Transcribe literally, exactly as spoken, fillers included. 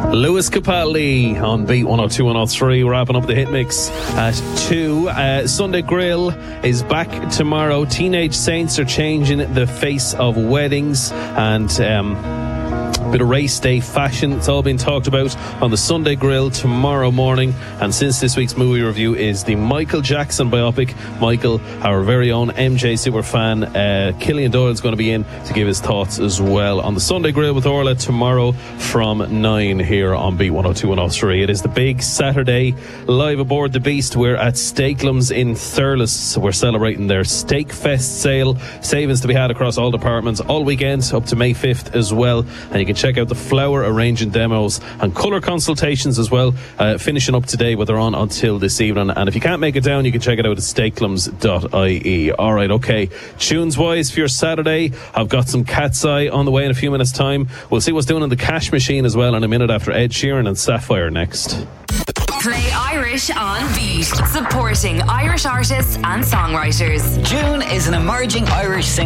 Lewis Capaldi on Beat one oh two one oh three, wrapping up the hit mix at two. Uh, Sunday Grill is back tomorrow. Teenage Saints are changing the face of weddings, and um, bit of race day fashion. It's all been talked about on the Sunday Grill tomorrow morning. And since this week's movie review is the Michael Jackson biopic, Michael, our very own M J superfan, uh, Killian Doyle is going to be in to give his thoughts as well on the Sunday Grill with Orla tomorrow from nine here on Beat one oh two one oh three. It is the big Saturday live aboard the Beast. We're at Steaklands in Thurles. We're celebrating their Steak Fest sale. Savings to be had across all departments all weekend up to May fifth as well. And you can check out the flower arranging demos and colour consultations as well, uh, finishing up today, but they're on until this evening. And if you can't make it down, you can check it out at steaklands dot I E. Alright, okay, tunes wise for your Saturday, I've got some Cat's Eye on the way in a few minutes time. We'll see what's doing in the cash machine as well in a minute after Ed Sheeran and Sapphire next. Play Irish on Beat, supporting Irish artists and songwriters. June is an emerging Irish singer.